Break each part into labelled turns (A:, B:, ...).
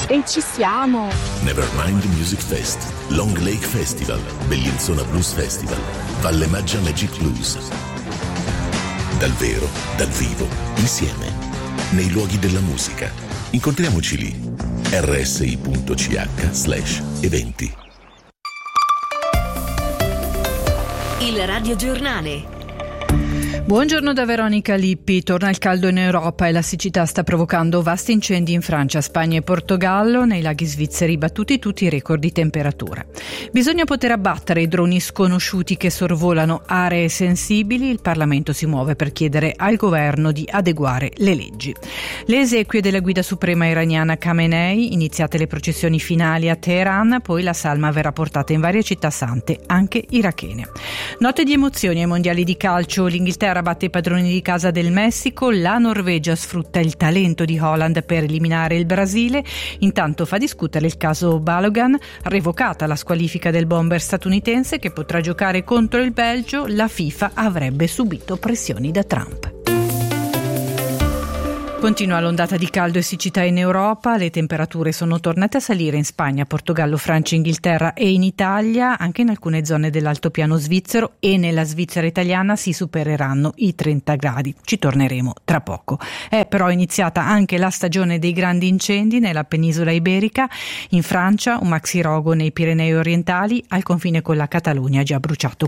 A: E ci siamo!
B: Nevermind Music Fest, Long Lake Festival, Bellinzona Blues Festival, Valle Maggia Magic Blues. Dal vero, dal vivo, insieme, nei luoghi della musica. Incontriamoci lì. rsi.ch/eventi.
C: Il Radio Giornale.
D: Buongiorno da Veronica Lippi. Torna il caldo in Europa e la siccità sta provocando vasti incendi in Francia, Spagna e Portogallo. Nei laghi svizzeri battuti tutti i record di temperatura. Bisogna poter abbattere i droni sconosciuti che sorvolano aree sensibili. Il Parlamento si muove per chiedere al governo di adeguare le leggi. Le esequie della guida suprema iraniana Khamenei, iniziate le processioni finali a Teheran, poi la salma verrà portata in varie città sante, anche irachene. Notte di emozioni ai mondiali di calcio. L'Inghilterra batte i padroni di casa del Messico, la Norvegia sfrutta il talento di Haaland per eliminare il Brasile. Intanto fa discutere il caso Balogun, revocata la squalifica del bomber statunitense che potrà giocare contro il Belgio. La FIFA avrebbe subito pressioni da Trump. Continua l'ondata di caldo e siccità in Europa, le temperature sono tornate a salire in Spagna, Portogallo, Francia, Inghilterra e in Italia, anche in alcune zone dell'altopiano svizzero e nella Svizzera italiana si supereranno i 30 gradi. Ci torneremo tra poco. È però iniziata anche la stagione dei grandi incendi nella penisola iberica. In Francia un maxirogo nei Pirenei orientali al confine con la Catalogna ha già bruciato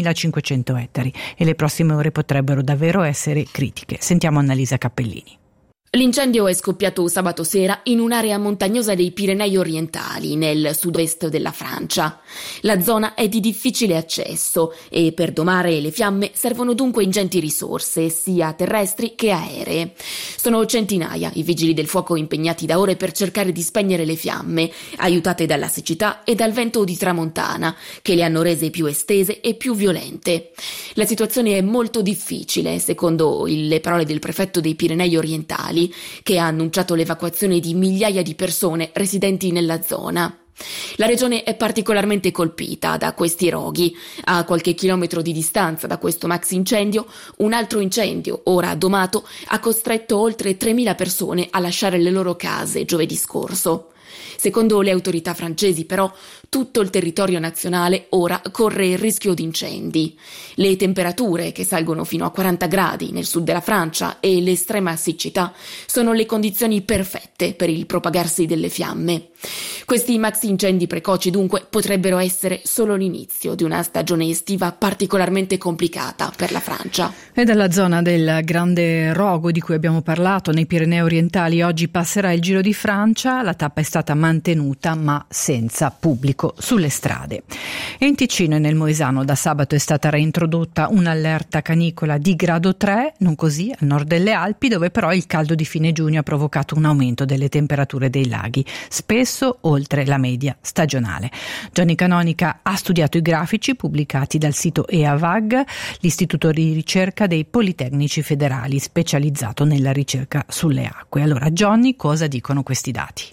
D: 4.500 ettari e le prossime ore potrebbero davvero essere critiche. Sentiamo Annalisa Cappellini.
E: L'incendio è scoppiato sabato sera in un'area montagnosa dei Pirenei orientali, nel sud-est della Francia. La zona è di difficile accesso e per domare le fiamme servono dunque ingenti risorse, sia terrestri che aeree. Sono centinaia i vigili del fuoco impegnati da ore per cercare di spegnere le fiamme, aiutate dalla siccità e dal vento di tramontana, che le hanno rese più estese e più violente. La situazione è molto difficile, secondo le parole del prefetto dei Pirenei orientali, che ha annunciato l'evacuazione di migliaia di persone residenti nella zona. La regione è particolarmente colpita da questi roghi. A qualche chilometro di distanza da questo maxi incendio, un altro incendio, ora domato, ha costretto oltre 3.000 persone a lasciare le loro case giovedì scorso. Secondo le autorità francesi, però, tutto il territorio nazionale ora corre il rischio di incendi. Le temperature, che salgono fino a 40 gradi nel sud della Francia, e l'estrema siccità sono le condizioni perfette per il propagarsi delle fiamme. Questi maxi incendi precoci, dunque, potrebbero essere solo l'inizio di una stagione estiva particolarmente complicata per la Francia.
D: E dalla zona del Grande Rogo di cui abbiamo parlato, nei Pirenei orientali, oggi passerà il Giro di Francia. La tappa è stata mantenuta ma senza pubblico sulle strade. E in Ticino e nel Moesano da sabato è stata reintrodotta un'allerta canicola di grado 3, non così al nord delle Alpi, dove però il caldo di fine giugno ha provocato un aumento delle temperature dei laghi, spesso oltre la media stagionale. Gianni Canonica ha studiato i grafici pubblicati dal sito EAVAG, l'istituto di ricerca dei Politecnici Federali specializzato nella ricerca sulle acque. Allora, Johnny, cosa dicono questi dati?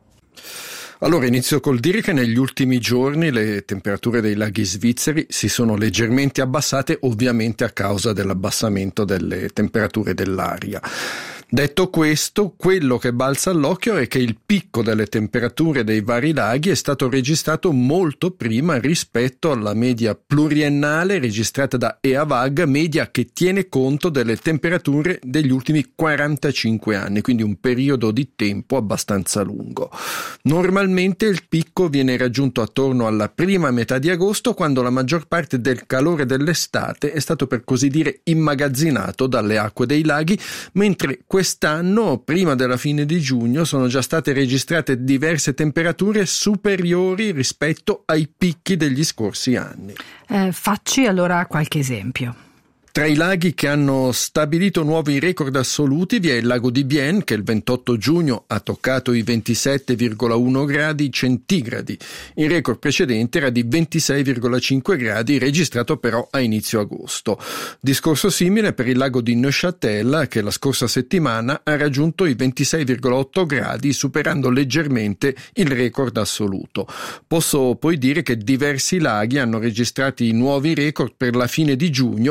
F: Allora, inizio col dire che negli ultimi giorni le temperature dei laghi svizzeri si sono leggermente abbassate, ovviamente a causa dell'abbassamento delle temperature dell'aria. Detto questo, quello che balza all'occhio è che il picco delle temperature dei vari laghi è stato registrato molto prima rispetto alla media pluriennale registrata da EAVAG, media che tiene conto delle temperature degli ultimi 45 anni, quindi un periodo di tempo abbastanza lungo. Normalmente il picco viene raggiunto attorno alla prima metà di agosto, quando la maggior parte del calore dell'estate è stato, per così dire, immagazzinato dalle acque dei laghi, mentre quest'anno, prima della fine di giugno, sono già state registrate diverse temperature superiori rispetto ai picchi degli scorsi anni.
D: Facci allora qualche esempio.
F: Tra i laghi che hanno stabilito nuovi record assoluti vi è il lago di Bienne, che il 28 giugno ha toccato i 27,1 gradi centigradi. Il record precedente era di 26,5 gradi, registrato però a inizio agosto. Discorso simile per il lago di Neuchâtel, che la scorsa settimana ha raggiunto i 26,8 gradi, superando leggermente il record assoluto. Posso poi dire che diversi laghi hanno registrato i nuovi record per la fine di giugno, sfiorando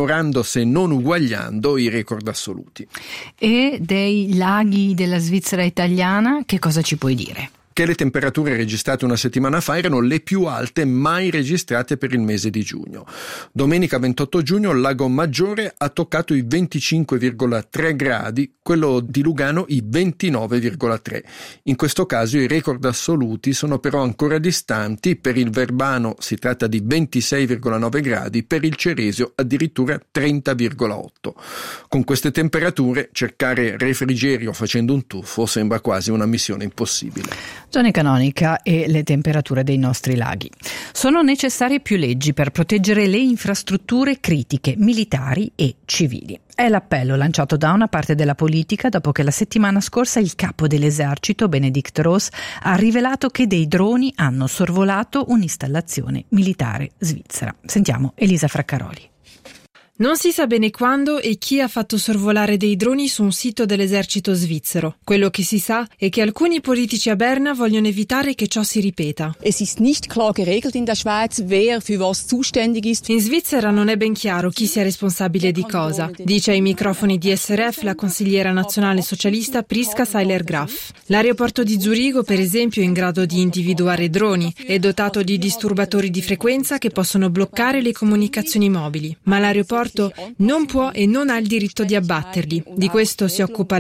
F: migliorando se non uguagliando i record assoluti.
D: E dei laghi della Svizzera italiana, che cosa ci puoi dire?
F: Che le temperature registrate una settimana fa erano le più alte mai registrate per il mese di giugno. Domenica 28 giugno il lago Maggiore ha toccato i 25,3 gradi, quello di Lugano i 29,3. In questo caso i record assoluti sono però ancora distanti. Per il Verbano si tratta di 26,9 gradi, per il Ceresio addirittura 30,8. Con queste temperature cercare refrigerio facendo un tuffo sembra quasi una missione impossibile.
D: Zone canonica e le temperature dei nostri laghi. Sono necessarie più leggi per proteggere le infrastrutture critiche, militari e civili. È l'appello lanciato da una parte della politica dopo che la settimana scorsa il capo dell'esercito, Benedikt Ross, ha rivelato che dei droni hanno sorvolato un'installazione militare svizzera. Sentiamo Elisa Fraccaroli.
A: Non si sa bene quando e chi ha fatto sorvolare dei droni su un sito dell'esercito svizzero. Quello che si sa è che alcuni politici a Berna vogliono evitare che ciò si ripeta.
G: Es ist nicht klar geregelt in der Schweiz, wer für was zuständig ist.
A: In Svizzera non è ben chiaro chi sia responsabile di cosa, dice ai microfoni di SRF la consigliera nazionale socialista Priska Seiler-Graf. L'aeroporto di Zurigo, per esempio, è in grado di individuare droni, è dotato di disturbatori di frequenza che possono bloccare le comunicazioni mobili, ma l'aeroporto non può e non ha il diritto di abbatterli. Di questo si occupa